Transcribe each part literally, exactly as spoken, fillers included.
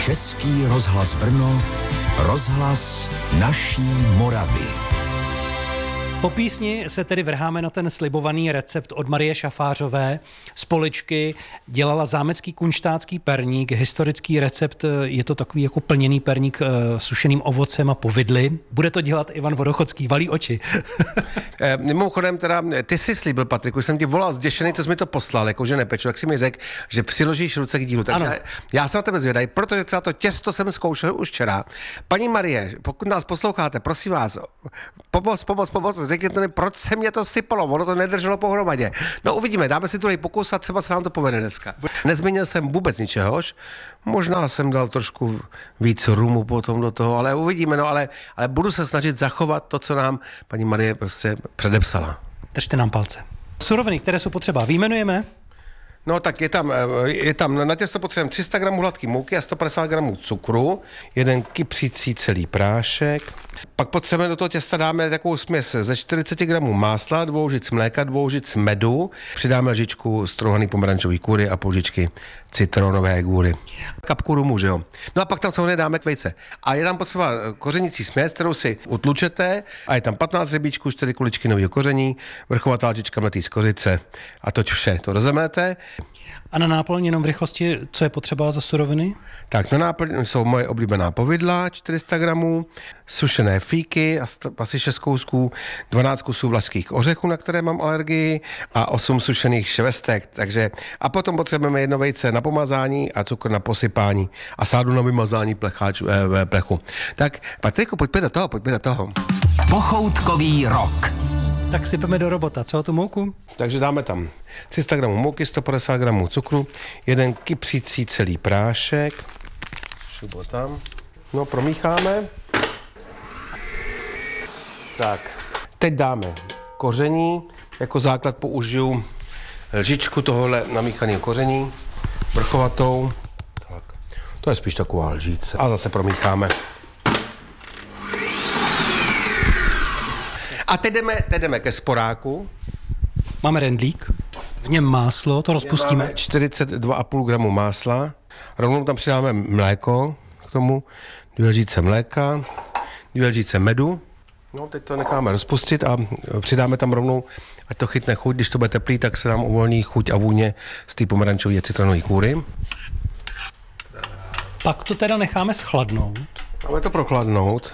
Český rozhlas Brno, rozhlas naší Moravy. Po písni se tedy vrháme na ten slibovaný recept od Marie Šafářové. Z poličky dělala zámecký kunštátský perník, historický recept, je to takový jako plněný perník uh, sušeným ovocem a povidly. Bude to dělat Ivan Vodochodský, valí oči. e, mimochodem teda, ty jsi slíbil, Patriku, jsem ti volal zděšený, co jsi mi to poslal, jakože nepeču, tak si mi řekl, že přiložíš ruce k dílu. Takže ano. Já jsem na tebe zvědavý, protože celé to těsto jsem zkoušel už včera. Paní Marie, pokud nás posloucháte, prosím vás, pomoc, pomoc, pomoc, řekněte mi, proč se mě to sypalo, ono to nedrželo pohromadě. No uvidíme, dáme si druhý pokus a třeba se nám to povede dneska. Nezměnil jsem vůbec ničehož, možná jsem dal trošku víc rumu potom do toho, ale uvidíme, no ale, ale budu se snažit zachovat to, co nám paní Marie prostě předepsala. Držte nám palce. Suroviny, které jsou potřeba, vyjmenujeme? No tak je tam, je tam na těsto potřebujeme tři sta gramů hladké mouky a sto padesát gramů cukru, jeden kypřící celý prášek. Pak potřebujeme do toho těsta dáme takovou směs ze čtyřicet gramů másla, dvou lžic mléka, lžic lžic medu, přidáme lžičku strouhaný pomerančový kůry a půl lžičky citronové gůry. Kapku rumu, že jo. No a pak tam samozřejmě dáme k vejce. A je tam potřeba kořenící směs, kterou si utlučete, a je tam patnáct řebíčků, čtyři kuličky nového koření, vrchovatá lžička mletý z kořice a toť vše to rozemlete. A na náplň jenom v rychlosti, co je potřeba za suroviny? Tak na náplň jsou moje oblíbená povidla, čtyři sta gramů, sušené fíky, asi šest kousků, dvanáct kusů vlašských ořechů, na které mám alergii, a osm sušených švestek. Takže, a potom potřebujeme jedno vejce na pomazání a cukr na posypání a sádu na vymazání plecháč, eh, plechu. Tak Patriku, pojďme do toho, pojďme do toho. Pochoutkový rok. Tak sypeme do robota, co tu mouku? Takže dáme tam tři sta gramů mouky, sto padesát gramů cukru, jeden kypřící celý prášek, šubo tam, no promícháme. Tak, teď dáme koření, jako základ použiju lžičku tohohle namíchaného koření, vrchovatou, tak, to je spíš taková lžíce, a zase promícháme. A teď jdeme, teď jdeme ke sporáku. Máme rendlík, v něm máslo, to rozpustíme. Máme čtyřicet dva a půl gramu másla, rovnou tam přidáme mléko k tomu, dvě lžíce mléka, dvě lžíce medu. No, teď to necháme rozpustit a přidáme tam rovnou, ať to chytne chuť, když to bude teplý, tak se nám uvolní chuť a vůně z té pomerančové a citronové kůry. Pak to teda necháme schladnout. Máme to prochladnout.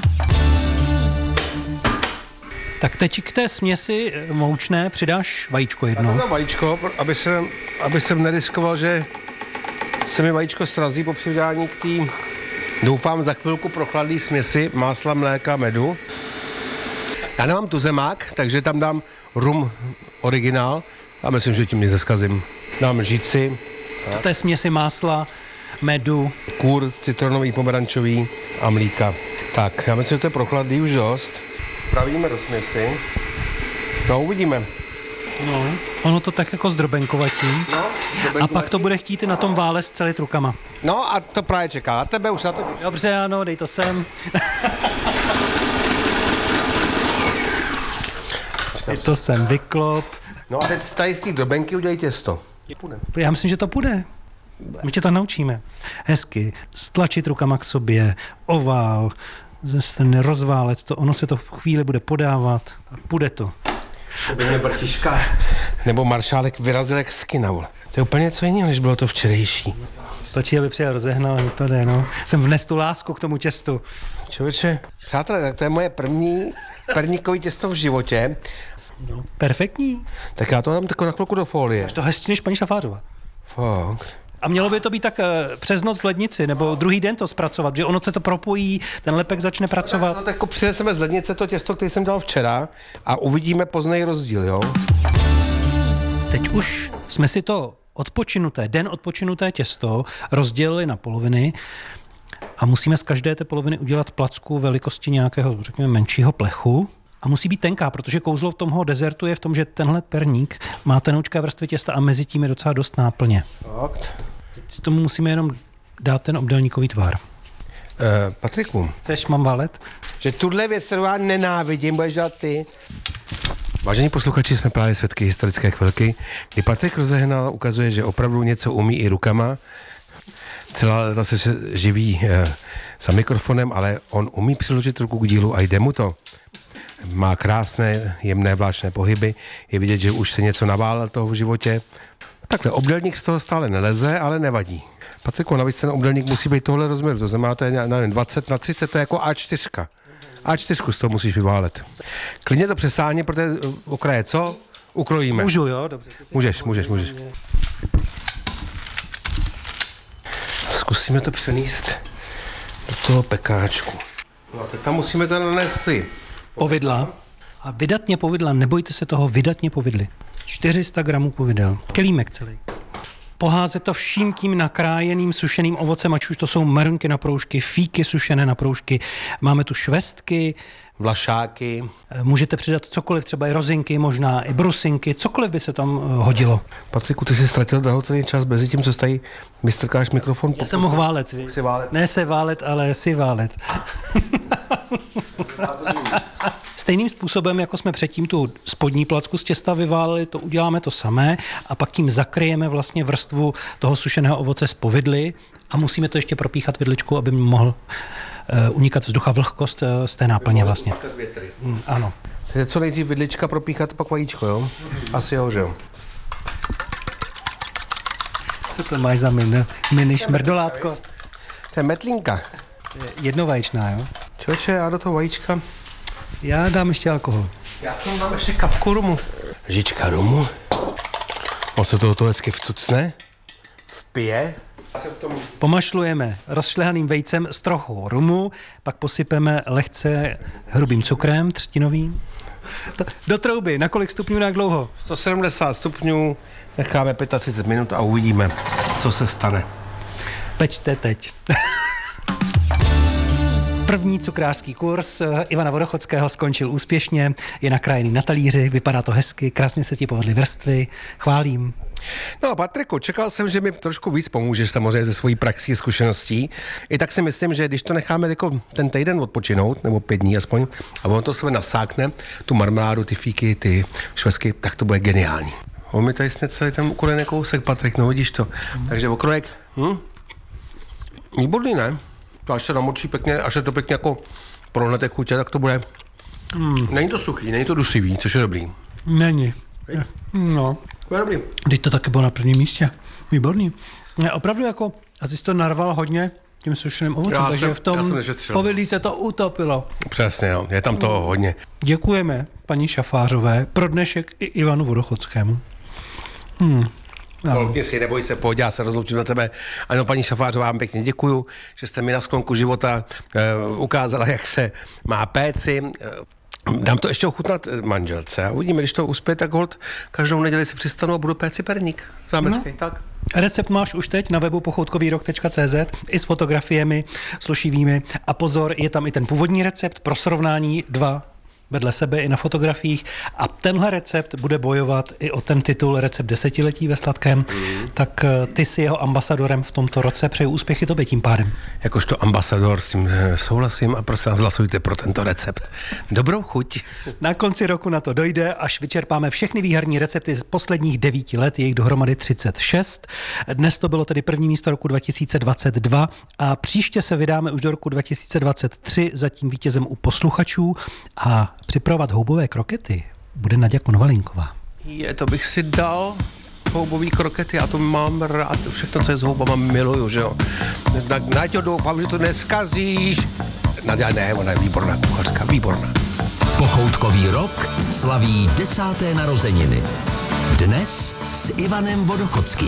Tak teď k té směsi moučné přidáš vajíčko jedno. Tak to vajíčko, aby jsem, aby jsem neriskoval, že se mi vajíčko srazí po přidání k té, doufám, za chvilku prochladlý směsi másla, mléka, medu. Já nemám tuzemák, takže tam dám rum originál a myslím, že tím nezeskazím. Dám lžíci. To je směsi másla, medu, kůr citronový, pomerančový a mlíka. Tak, já myslím, že to je prochladlý už dost. Pravíme do směsi. No, uvidíme. No, ono to tak jako zdrobenkovatí. No, a pak to bude chtít na tom vále s celý rukama. No a to právě čeká. A tebe už na to... Dobře, ano, dej to sem. Dej to sem, vyklop. No a teď tady z té drobenky udělej těsto. Já myslím, že to půjde. My tě to naučíme. Hezky stlačit rukama k sobě, ovál, ze strany rozválet to, ono se to v chvíli bude podávat a půjde to. To by mě vrtiška nebo maršálek vyrazil jak skinavul. To je úplně něco jiného, než bylo to včerejší. Stačí, aby přijel rozehnal, mi to jde, no. Jsem vnes tu lásku k tomu těstu. Člověče, přátelé, tak to je moje první perníkový těsto v životě. No, perfektní. Tak já to dám tako na chvilku do folie. Až to hezčí než paní Šafářová. Fakt. A mělo by to být tak uh, přes noc v lednici, nebo druhý den to zpracovat, že ono se to propojí, ten lepek začne pracovat. No tak jako přineseme z lednice to těsto, které jsem dal včera, a uvidíme později rozdíl, jo? Teď už jsme si to odpočinuté, den odpočinuté těsto rozdělili na poloviny a musíme z každé té poloviny udělat placku velikosti nějakého, řekněme, menšího plechu. A musí být tenká, protože kouzlo v tomho dezertu je v tom, že tenhle perník má tenoučké vrstvy těsta a mezi tím je docela dost náplně. Fakt. Teď tomu musíme jenom dát ten obdélníkový tvar. Uh, Patriku. Chceš, mám valet? Že tuhle věc, kterou já nenávidím, budeš dělat ty. Vážení posluchači, jsme právě svědky historické chvilky, kdy Patrik Rozehnal ukazuje, že opravdu něco umí i rukama. celá léta se živí eh, za mikrofonem, ale on umí přiložit ruku k dílu a jde mu to. Má krásné, jemné, vláčné pohyby, je vidět, že už se něco naválel toho v životě. Takhle, obdélník z toho stále neleze, ale nevadí. Patriku, navíc ten obdélník musí být tohle rozměru, to znamená, to je na dvacet na třicet, to je jako á čtyři. á čtyři z toho musíš vyválet. Klidně to přesáhni, protože okraje co? Ukrojíme. Můžu, jo? Dobře. Můžeš, můžeš, můžeš. Zkusíme to přenést do toho pekáčku. No a teď tam musíme to nanést ty Povidla. A vydatně povidla, nebojte se toho, vydatně povidly. čtyři sta gramů povidel. Kelímek celý. Poházet to vším tím nakrájeným sušeným ovocem, ať už to jsou marunky na proužky, fíky sušené na proužky, máme tu švestky, vlašáky. Můžete přidat cokoliv, třeba i rozinky, možná i brusinky, cokoliv by se tam hodilo. Patriku, ty jsi ztratil drahocenný čas mezi tím, co tady vystrkáš mikrofon. Já jsem mohl válet, víš? Ne se válet, ale si válet. Stejným způsobem, jako jsme předtím tu spodní placku z těsta vyváleli, to uděláme to samé a pak tím zakryjeme vlastně vrstvu toho sušeného ovoce z povidly a musíme to ještě propíchat vidličkou, aby mohl uh, unikat vzduch a vlhkost uh, z té náplně vlastně. Mm, ano. Takže co nejdřív vidlička propíchat, pak vajíčko, jo? Asi jo, že jo? Co to máš za mini, mini šmrdolátko? To je metlínka. Jednovaječná, jo? Člověče, já do toho vajíčka. Já dám ještě alkohol. Já tam dám ještě kapku rumu. Žička rumu. On se toho to vždycky vtucne. Vpije. Pomašlujeme rozšlehaným vejcem s trochou rumu, pak posypeme lehce hrubým cukrem třtinovým. Do trouby, na kolik stupňů, na jak dlouho? sto sedmdesát stupňů, necháme třicet pět minut a uvidíme, co se stane. Pečte teď. První cukrářský kurz Ivana Vodochodského skončil úspěšně, je nakrájený na talíři, vypadá to hezky, krásně se ti povedly vrstvy, chválím. No Patriku, čekal jsem, že mi trošku víc pomůžeš samozřejmě ze svojí praxí zkušeností. I tak si myslím, že když to necháme jako ten týden odpočinout, nebo pět dní aspoň, a ono to se nasákne, tu marmeládu, ty fíky, ty švestky, tak to bude geniální. On mi tady sněd celý ten ukrojený kousek, Patrik, no vidíš to. Hmm. Takže okrojek, hm? Výborný, ne? To až se namočí pěkně, až se to pěkně jako prohnete chutě, tak to bude. Hmm. Není to suchý, není to dusivý, což je dobrý. Není. No. To je dobrý. Teď to taky bylo na prvním místě. Výborný. Ne, opravdu jako, a ty jsi to narval hodně tím sušeným ovocem, takže jsem, v tom povidlí se to utopilo. Přesně, jo. Je tam toho hodně. Děkujeme paní Šafářové pro dnešek i Ivanu Vodochodskému. Hmm. Kolukně si, neboj se, pojď, já se rozloučím na tebe. Ano, paní Šafářová, vám pěkně děkuju, že jste mi na sklonku života uh, ukázala, jak se má péci. Uh, dám to ještě ochutnat manželce a uvidíme, když to uspěje, tak hold každou neděli si přistanu a budu péci perník. Zámecký, no. Tak. Recept máš už teď na webu pochoutkovýrok tečka cé zet i s fotografiemi složivými a pozor, je tam i ten původní recept pro srovnání dva vedle sebe i na fotografiích a tenhle recept bude bojovat i o ten titul recept desetiletí ve sladkém, mm. tak ty jsi jeho ambasadorem v tomto roce, přeju úspěchy tobě tím pádem. Jakožto ambasador s tím souhlasím a prosím vás hlasujte pro tento recept. Dobrou chuť. Na konci roku na to dojde, až vyčerpáme všechny výherní recepty z posledních devíti let, je jich dohromady třicet šest. Dnes to bylo tedy první místo roku dva tisíce dvacet dva a příště se vydáme už do roku dva tisíce dvacet tři, zatím vítězem u posluchačů a připravovat houbové krokety bude Naďa Konvalinková. Je, to bych si dal houbový krokety, já to mám rád, všechno, co je s houbama, miluju, že jo. Naďo, doufám, že to neskazíš. Naďa, ne, ona je výborná kuchařka, výborná. Pochoutkový rok slaví desáté narozeniny. Dnes s Ivanem Vodochodským.